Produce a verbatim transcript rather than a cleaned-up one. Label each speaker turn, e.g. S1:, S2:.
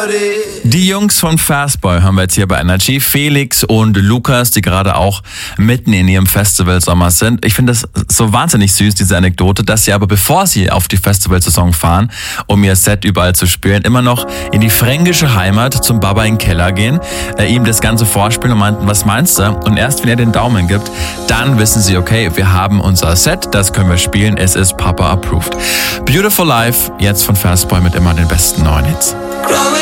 S1: Die Jungs von Fastboy haben wir jetzt hier bei Energy. Felix und Lukas, die gerade auch mitten in ihrem Festivalsommer sind. Ich finde das so wahnsinnig süß, diese Anekdote, dass sie aber, bevor sie auf die Festivalsaison fahren, um ihr Set überall zu spielen, immer noch in die fränkische Heimat zum Baba in den Keller gehen, äh, ihm das Ganze vorspielen und meinten, was meinst du? Und erst wenn er den Daumen gibt, dann wissen sie, okay, wir haben unser Set, das können wir spielen, es ist Papa approved. Beautiful Life, jetzt von Fastboy mit immer den besten neuen Hits.